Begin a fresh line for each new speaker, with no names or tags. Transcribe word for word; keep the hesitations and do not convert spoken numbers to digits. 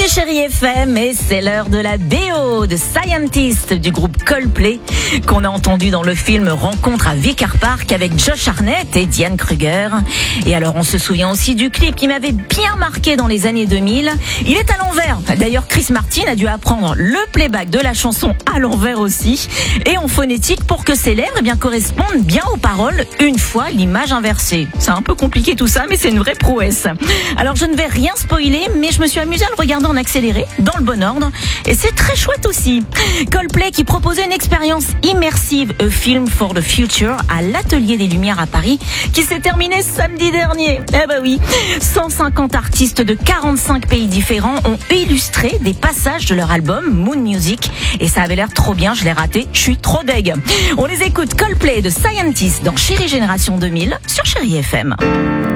écoutez Chérie F M et c'est l'heure de la B O de Scientist du groupe Coldplay qu'on a entendu dans le film Rencontre à Vicar Park avec Josh Hartnett et Diane Kruger. Et alors on se souvient aussi du clip qui m'avait bien marqué dans les années deux mille. Il est à l'envers. D'ailleurs Chris Martin a dû apprendre le playback de la chanson à l'envers aussi et en phonétique pour que ses lèvres eh bien, correspondent bien aux paroles une fois l'image inversée. C'est un peu compliqué tout ça mais c'est une vraie prouesse. Alors je ne vais rien spoiler mais je me suis amusée à le regarder en accéléré, dans le bon ordre, et c'est très chouette aussi. Coldplay qui proposait une expérience immersive, A Film for the Future, à l'Atelier des Lumières à Paris, qui s'est terminé samedi dernier. Eh ben oui, cent cinquante artistes de quarante-cinq pays différents ont illustré des passages de leur album Moon Music, et ça avait l'air trop bien, je l'ai raté, je suis trop deg. On les écoute, Coldplay de Scientist dans Chérie Génération deux mille sur Chérie F M.